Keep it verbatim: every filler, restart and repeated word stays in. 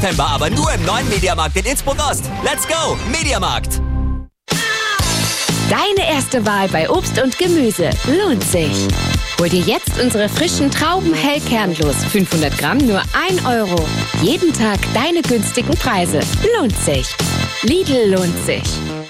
September aber nur im neuen Mediamarkt in Innsbruck Ost. Let's go, Mediamarkt! Deine erste Wahl bei Obst und Gemüse lohnt sich. Hol dir jetzt unsere frischen Trauben hellkernlos. fünfhundert Gramm nur ein Euro. Jeden Tag deine günstigen Preise. Lohnt sich. Lidl lohnt sich.